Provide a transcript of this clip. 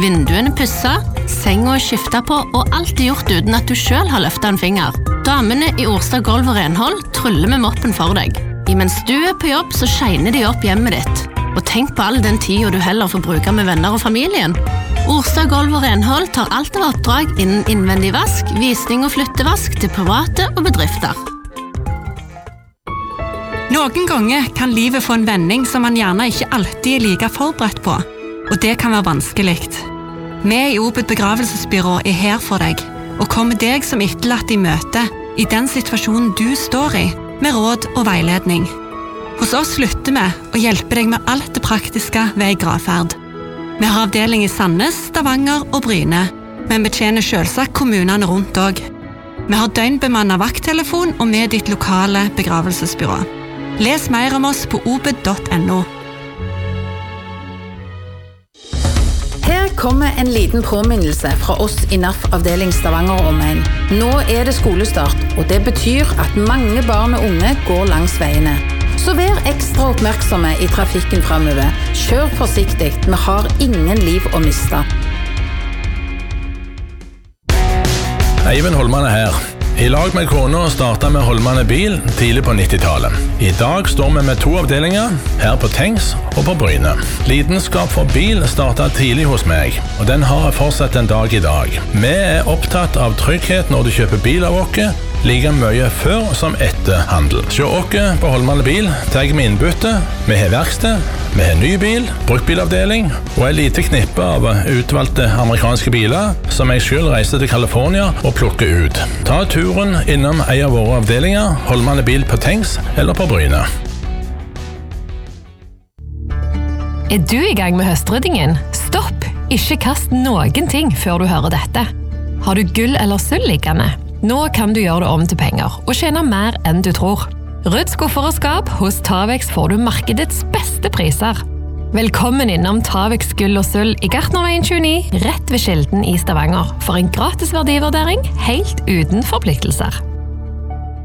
Vinduene pusset, senga skiftet på, og alt gjort uten at du selv har løftet en finger. Damene i Orstad Gulv og Renhold tryller med moppen for deg. Imens du på jobb, så skjeiner de opp hjemmet ditt. Og tenk på all den tiden du heller får bruke med venner og familien. Orstad Gulv og Renhold tar alt av oppdrag innen innvendig vask, visning og flyttevask til private og bedrifter. Noen ganger kan livet få en vending som man gjerne ikke alltid er like forberedt på, og det kan være vanskelig. Vi i Obed begravelsesbyrå er her for deg, og kommer deg som etterlatt i møte i den situasjonen du står i, med råd og veiledning. Hos oss slutter vi å hjelpe deg med alt det praktiske ved gravferd. Vi har avdeling i Sandnes, Stavanger og Bryne, men betjener selvsagt kommunene rundt også. Vi har døgnbemannet vakttelefon og med ditt lokale begravelsesbyrå. Les mer om oss på obed.no. Her kommer en liten påminnelse fra oss i NAF-avdeling Stavanger og omegn. Nå er det skolestart, og det betyr at mange barn og unge går langs veiene. Så vær ekstra oppmerksomme i trafikken fremover. Kjør forsiktig, vi har ingen liv å miste. Eivind Holmane her. I lag med kona startet vi Holmane Bil tidlig på 90-tallet. I dag står vi med 2 avdelinger, her på Tengs og på Bryne. Lidenskap for bil startet tidlig hos meg, og den har fortsatt en dag i dag. Vi er opptatt av trygghet når du kjøper bil av oss, like mye før som etter handel. Se oss på Holmane Bil, tar vi innbytte, vi har verksted, vi har ny bil, bruktbilavdeling og en lite knippe av utvalgte amerikanske biler som jeg selv reiser til California og plukker ut. Ta turen innom en av våre avdelinger, Holmane Bil på Tengs eller på Bryne. Er du i gang med høstryddingen? Stopp! Ikke kast noen ting før du hører dette. Har du gull eller sølv liggende? Nå kan du gjøre det om til penger og tjene mer enn du tror. Rydd skuffer og skap, hos Tavex får du markedets beste priser. Velkommen innom Tavex gull og sølv i Gartnerveien 29, rett ved Skilden i Stavanger, for en gratis verdivurdering helt uten forpliktelser.